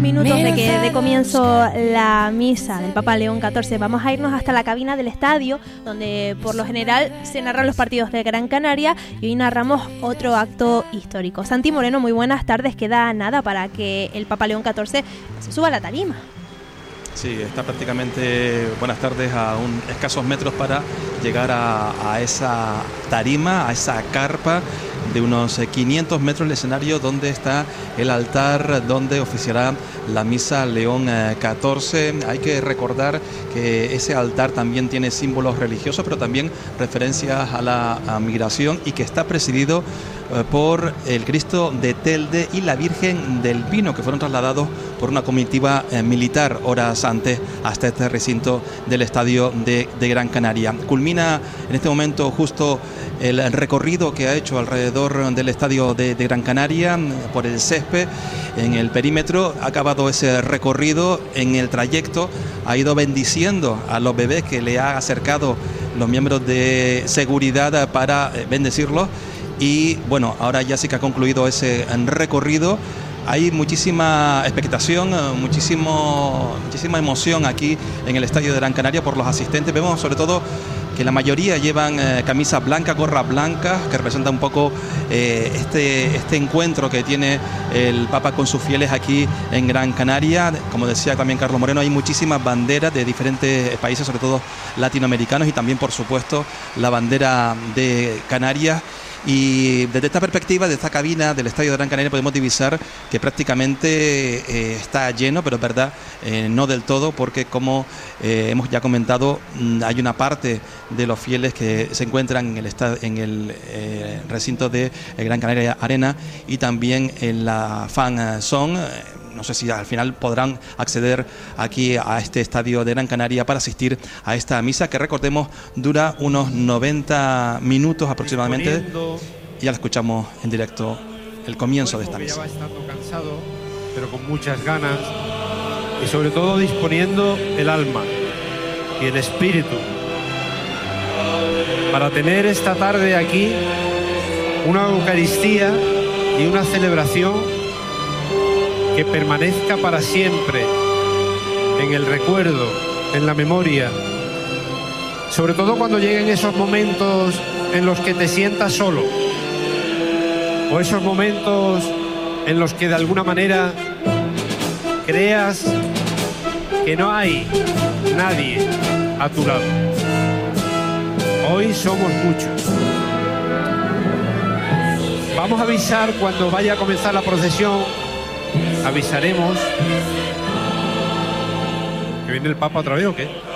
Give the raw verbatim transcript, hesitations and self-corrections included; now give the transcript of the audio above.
Minutos de que de comienzo la misa del Papa León catorce. Vamos a irnos hasta la cabina del estadio, donde por lo general se narran los partidos de Gran Canaria, y hoy narramos otro acto histórico. Santi Moreno, muy buenas tardes. Queda nada para que el Papa León catorce se suba a la tarima. Sí, está prácticamente, buenas tardes, a un escasos metros para llegar a, a esa tarima, a esa carpa de unos quinientos metros del escenario donde está el altar donde oficiará la misa León catorce. Hay que recordar que ese altar también tiene símbolos religiosos, pero también referencias a la a migración, y que está presidido eh, por el Cristo de Telde y la Virgen del Pino, que fueron trasladados por una comitiva eh, militar horas antes hasta este recinto del estadio de, de Gran Canaria. Culmina en este momento justo el recorrido que ha hecho alrededor del estadio de, de Gran Canaria por el césped en el perímetro. Ha acabado ese recorrido. En el trayecto ha ido bendiciendo a los bebés que le ha acercado los miembros de seguridad para bendecirlos, y bueno, ahora ya sí que ha concluido ese recorrido. Hay muchísima expectación, muchísimo, muchísima emoción aquí en el estadio de Gran Canaria por los asistentes. Vemos sobre todo que la mayoría llevan eh, camisas blancas, gorras blancas, que representa un poco eh, este, este encuentro que tiene el Papa con sus fieles aquí en Gran Canaria. Como decía también Carlos Moreno, hay muchísimas banderas de diferentes países, sobre todo latinoamericanos, y también, por supuesto, la bandera de Canarias. Y desde esta perspectiva, de esta cabina del estadio de Gran Canaria, podemos divisar que prácticamente eh, está lleno, pero es verdad, eh, no del todo, porque como eh, hemos ya comentado, hay una parte de los fieles que se encuentran en el, estad- en el eh, recinto de Gran Canaria Arena, y también en la Fan Zone. No sé si al final podrán acceder aquí a este estadio de Gran Canaria para asistir a esta misa, que, recordemos, dura unos noventa minutos aproximadamente. Y ya la escuchamos en directo, el comienzo de esta misa. Ya va estando cansado, pero con muchas ganas, y sobre todo disponiendo el alma y el espíritu para tener esta tarde aquí una Eucaristía y una celebración que permanezca para siempre en el recuerdo, en la memoria, sobre todo cuando lleguen esos momentos en los que te sientas solo, o esos momentos en los que de alguna manera creas que no hay nadie a tu lado. Hoy somos muchos. Vamos a avisar cuando vaya a comenzar la procesión. Avisaremos. ¿Que viene el Papa otra vez o qué?